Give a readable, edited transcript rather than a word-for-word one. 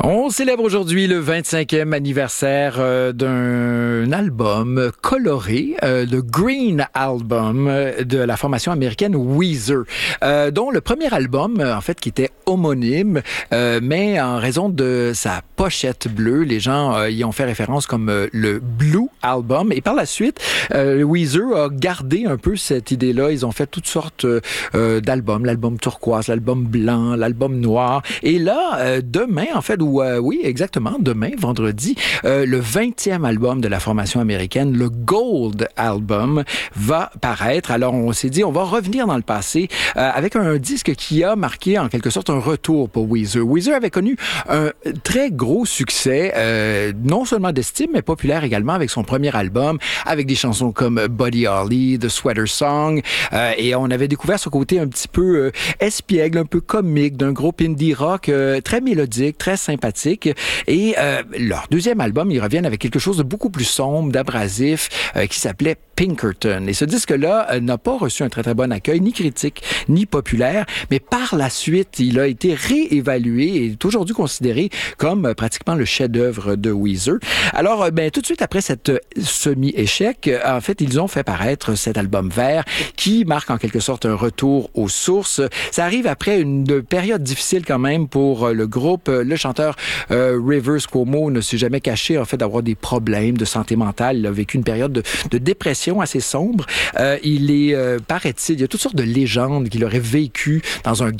On célèbre aujourd'hui le 25e anniversaire d'un album coloré, le Green Album de la formation américaine Weezer, dont le premier album, en fait, qui était homonyme, mais en raison de sa pochette bleue, les gens y ont fait référence comme le Blue Album. Et par la suite, Weezer a gardé un peu cette idée-là. Ils ont fait toutes sortes d'albums, l'album turquoise, l'album blanc, l'album noir. Et là, demain, en fait, oui, exactement, demain, vendredi, le 20e album de la formation américaine, le Gold Album, va paraître. Alors, on s'est dit, on va revenir dans le passé avec un disque qui a marqué, en quelque sorte, un retour pour Weezer. Weezer avait connu un très gros succès, non seulement d'estime, mais populaire également avec son premier album, avec des chansons comme Buddy Holly, The Sweater Song, et on avait découvert ce côté un petit peu espiègle, un peu comique d'un groupe indie rock très mélodique, très sympathique. Et leur deuxième album, ils reviennent avec quelque chose de beaucoup plus sombre, d'abrasif, qui s'appelait Pinkerton. Et ce disque-là n'a pas reçu un très très bon accueil, ni critique, ni populaire, mais par la suite, il a été réévalué et est aujourd'hui considéré comme pratiquement le chef-d'œuvre de Weezer. Alors, tout de suite après cette semi-échec, en fait, ils ont fait paraître cet album vert qui marque en quelque sorte un retour aux sources. Ça arrive après une période difficile quand même pour le groupe. Le chanteur Rivers Cuomo ne s'est jamais caché en fait d'avoir des problèmes de santé mentale. Il a vécu une période de dépression assez sombre. Il est, paraît-il, il y a toutes sortes de légendes qu'il aurait vécues dans un